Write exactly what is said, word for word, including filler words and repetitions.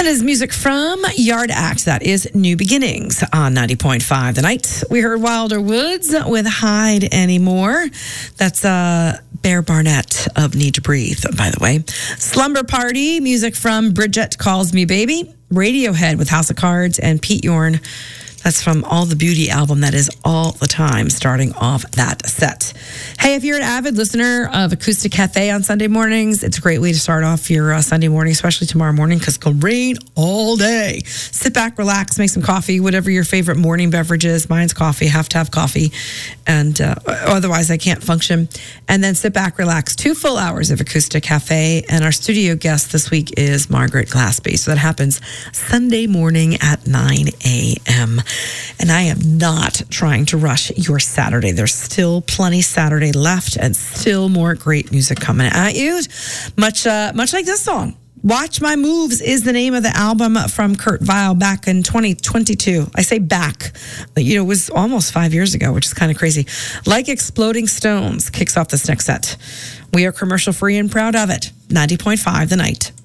is music from Yard Act. That is New Beginnings on ninety point five The Night. We heard Wilder Woods with Hide Anymore. That's uh, Bear Barnett of Need to Breathe, by the way. Slumber Party, music from Bridget Calls Me Baby. Radiohead with House of Cards, and Pete Yorn. That's from All the Beauty album. That is All the Time, starting off that set. Hey, if you're an avid listener of Acoustic Cafe on Sunday mornings, it's a great way to start off your uh, Sunday morning, especially tomorrow morning, because it's going to rain all day. Sit back, relax, make some coffee, whatever your favorite morning beverage is. Mine's coffee, have to have coffee, and uh, otherwise I can't function. And then sit back, relax. Two full hours of Acoustic Cafe, and our studio guest this week is Margaret Glaspie. So that happens Sunday morning at nine a.m. And I am not trying to rush your Saturday. There's still plenty Saturday left and still more great music coming at you. Much, uh, much like this song. Watch My Moves is the name of the album from Kurt Vile back in twenty twenty-two. I say back. You know, it was almost five years ago, which is kind of crazy. Like Exploding Stones kicks off this next set. We are commercial free and proud of it. ninety point five The Night.